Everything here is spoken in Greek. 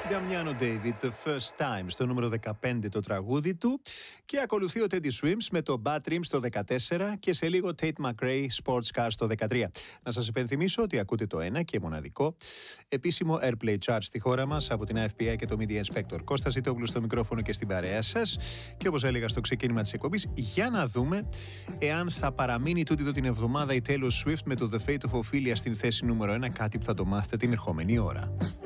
Damiano David, The First Time, στο νούμερο 15 το τραγούδι του. Και ακολουθεί ο Teddy Swims με το Bad Dreams στο 14 και σε λίγο Tate McRae Sports Cars στο 13. Να σας υπενθυμίσω ότι ακούτε το ένα και μοναδικό επίσημο Airplay Chart στη χώρα μας από την AFPI και το Media Inspector. Κώστας Ζητόπουλος στο μικρόφωνο και στην παρέα σας. Και όπως έλεγα στο ξεκίνημα της εκπομπής, για να δούμε εάν θα παραμείνει τούτη την εβδομάδα η Taylor Swift με το The Fate of Ophelia στην θέση νούμερο 1, κάτι που θα το μάθετε την ερχόμενη ώρα.